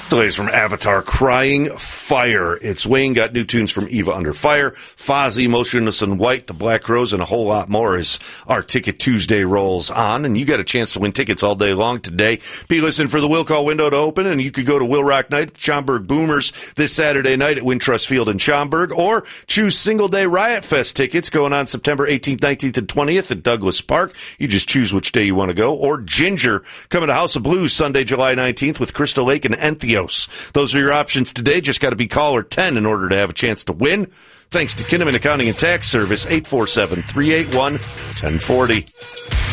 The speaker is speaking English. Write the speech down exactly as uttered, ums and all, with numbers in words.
Delays from Avatar, Crying Fire. It's Wayne, got new tunes from Eva Under Fire, Fozzy, Motionless in White, The Black Rose, and a whole lot more as our Ticket Tuesday rolls on. And you got a chance to win tickets all day long today. Be listening for the Will Call window to open, and you could go to Will Rock Night, Schaumburg Boomers this Saturday night at Wintrust Field in Schaumburg, or choose Single Day Riot Fest tickets going on September eighteenth, nineteenth, and twentieth at Douglas Park. You just choose which day you want to go. Or Ginger, coming to House of Blues Sunday, July nineteenth with Crystal Lake and Entheos. Those are your options today. Just got to be caller ten in order to have a chance to win. Thanks to Kinnaman Accounting and Tax Service, eight four seven, three eight one, one oh four oh.